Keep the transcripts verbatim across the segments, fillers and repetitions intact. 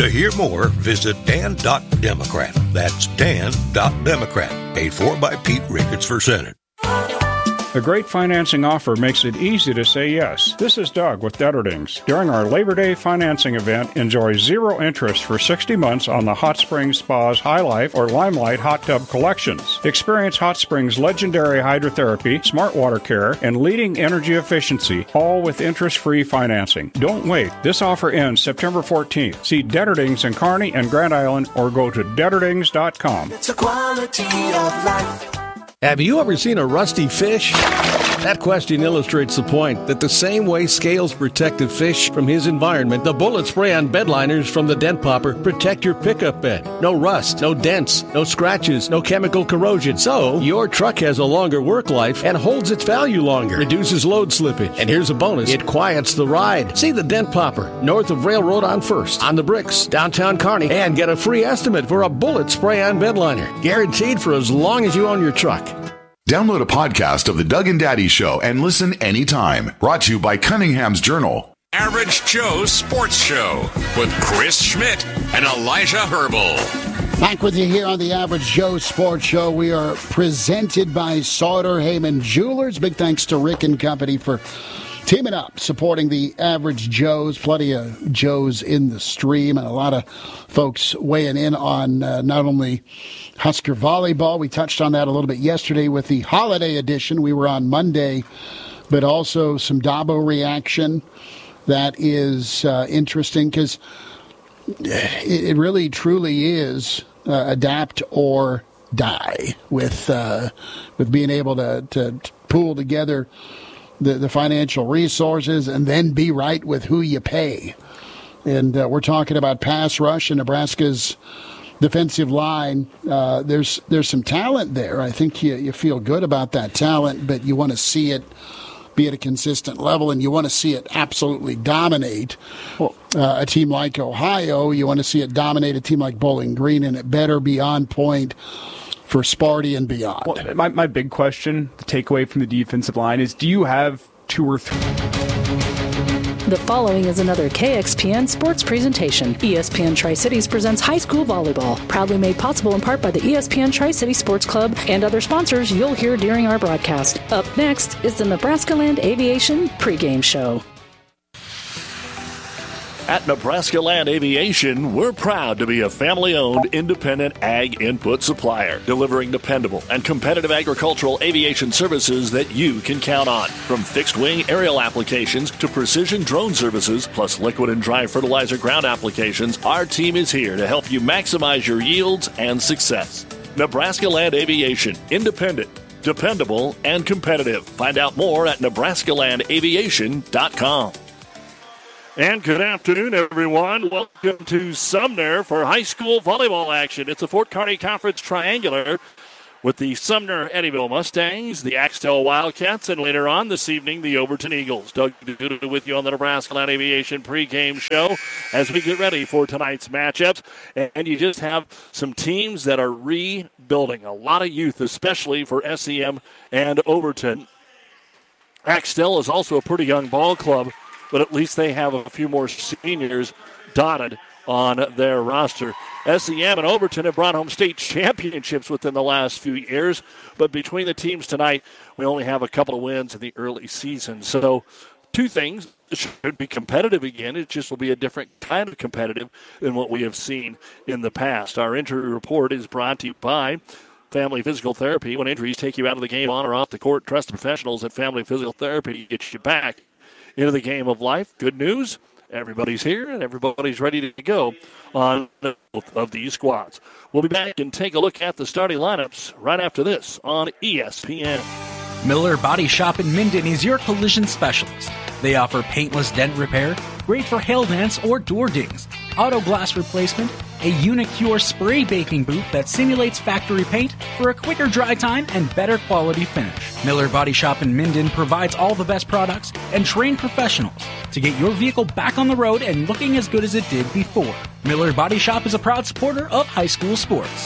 To hear more, visit dan dot democrat. That's dan dot democrat. Paid for by Pete Ricketts for Senate. A great financing offer makes it easy to say yes. This is Doug with Detterdings. During our Labor Day financing event, enjoy zero interest for sixty months on the Hot Springs Spas High Life or Limelight Hot Tub collections. Experience Hot Springs' legendary hydrotherapy, smart water care, and leading energy efficiency, all with interest-free financing. Don't wait. This offer ends September fourteenth. See Detterdings in Kearney and Grand Island or go to detterdings dot com. It's a quality of life. Have you ever seen a rusty fish? That question illustrates the point that the same way Scales protected fish from his environment, the bullet spray-on bed liners from the Dent Popper protect your pickup bed. No rust, no dents, no scratches, no chemical corrosion. So, your truck has a longer work life and holds its value longer, reduces load slippage. And here's a bonus, it quiets the ride. See the Dent Popper, north of Railroad on First, on the Bricks, downtown Kearney, and get a free estimate for a bullet spray-on bed liner. Guaranteed for as long as you own your truck. Download a podcast of the Doug and Daddy Show and listen anytime. Brought to you by Cunningham's Journal. Average Joe's Sports Show with Chris Schmidt and Elijah Herbel. Back with you here on the Average Joe Sports Show. We are presented by Sauter Heyman Jewelers. Big thanks to Rick and company for teaming up, supporting the Average Joes. Plenty of Joes in the stream, and a lot of folks weighing in on uh, not only Husker volleyball. We touched on that a little bit yesterday with the holiday edition. We were on Monday, but also some Dabo reaction that is uh, interesting because it, it really truly is uh, adapt or die with uh, with being able to, to, to pool together the, the financial resources and then be right with who you pay. And uh, we're talking about pass rush in Nebraska's defensive line. Uh, there's there's some talent there. I think you, you feel good about that talent, but you want to see it be at a consistent level, and you want to see it absolutely dominate well, uh, a team like Ohio. You want to see it dominate a team like Bowling Green, and it better be on point for Sparty and beyond. Well, my, my big question, the takeaway from the defensive line is, do you have two or three? The following is another K X P N sports presentation. E S P N Tri-Cities presents high school volleyball, proudly made possible in part by the E S P N Tri-City Sports Club and other sponsors you'll hear during our broadcast. Up next is the Nebraska Land Aviation pregame show. At Nebraska Land Aviation, we're proud to be a family-owned, independent ag input supplier, delivering dependable and competitive agricultural aviation services that you can count on. From fixed-wing aerial applications to precision drone services, plus liquid and dry fertilizer ground applications, our team is here to help you maximize your yields and success. Nebraska Land Aviation, independent, dependable, and competitive. Find out more at nebraska land aviation dot com. And good afternoon, everyone. Welcome to Sumner for high school volleyball action. It's a Fort Kearney Conference Triangular with the Sumner Eddyville Mustangs, the Axtell Wildcats, and later on this evening, the Overton Eagles. Doug Duda with you on the Nebraska Land Aviation pregame show as we get ready for tonight's matchups. And you just have some teams that are rebuilding. A lot of youth, especially for S E M and Overton. Axtell is also a pretty young ball club, but at least they have a few more seniors dotted on their roster. S E M and Overton have brought home state championships within the last few years, but between the teams tonight, we only have a couple of wins in the early season. So two things, it should be competitive again. It just will be a different kind of competitive than what we have seen in the past. Our injury report is brought to you by Family Physical Therapy. When injuries take you out of the game, on or off the court, trust the professionals at Family Physical Therapy to get you back into the game of life. Good news, everybody's here and everybody's ready to go on both of these squads. We'll be back and take a look at the starting lineups right after this on E S P N. Miller Body Shop in Minden is your collision specialist. They offer paintless dent repair, great for hail dents or door dings, auto glass replacement, a Unicure spray baking booth that simulates factory paint for a quicker dry time and better quality finish. Miller Body Shop in Minden provides all the best products and trained professionals to get your vehicle back on the road and looking as good as it did before. Miller Body Shop is a proud supporter of high school sports.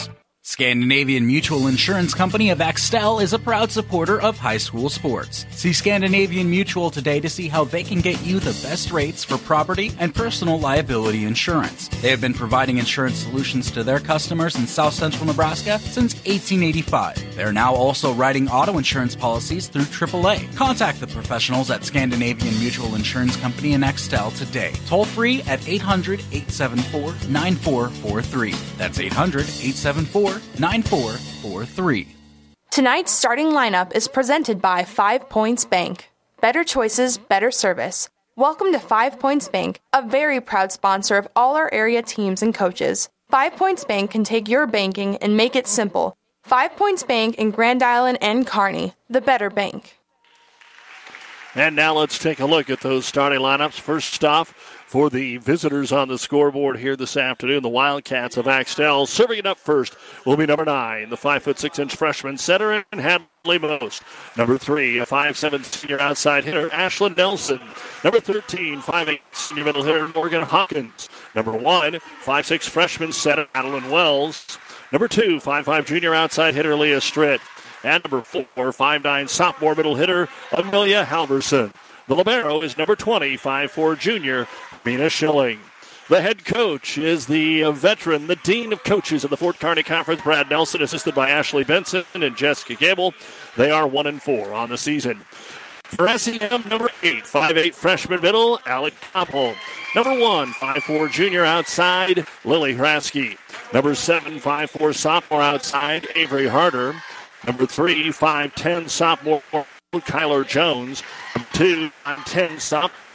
Scandinavian Mutual Insurance Company of Axtell is a proud supporter of high school sports. See Scandinavian Mutual today to see how they can get you the best rates for property and personal liability insurance. They have been providing insurance solutions to their customers in South Central Nebraska since eighteen eighty-five. They are now also writing auto insurance policies through triple A. Contact the professionals at Scandinavian Mutual Insurance Company in Axtell today. Toll free at eight hundred, eight seven four, nine four four three. That's eight hundred, eight seven four, nine four four three. Tonight's starting lineup is presented by Five Points Bank. Better choices, better service. Welcome to Five Points Bank, a very proud sponsor of all our area teams and coaches. Five Points Bank can take your banking and make it simple. Five Points Bank in Grand Island and Kearney, the better bank. And now let's take a look at those starting lineups. First off, for the visitors on the scoreboard here this afternoon, the Wildcats of Axtell. Serving it up first will be number nine, the five foot six inch freshman center, and Hadley Most. Number three, a five seven senior outside hitter, Ashlyn Nelson. Number thirteen, five eight senior middle hitter, Morgan Hawkins. Number one, five six freshman center, Adeline Wells. Number two, five five junior outside hitter, Leah Stritt. And number four, five nine sophomore middle hitter, Amelia Halverson. The libero is number twenty, five four junior, Mina Schilling. The head coach is the uh, veteran, the dean of coaches of the Fort Kearney Conference, Brad Nelson, assisted by Ashley Benson and Jessica Gable. They are one and four on the season. For S E M, number eight, five eight freshman middle, Alec Koppel. Number one, five four junior outside, Lily Hrasky. Number seven, five four sophomore outside, Avery Harder. Number three, five ten sophomore, Kyler Jones. Number two, five ten sophomore,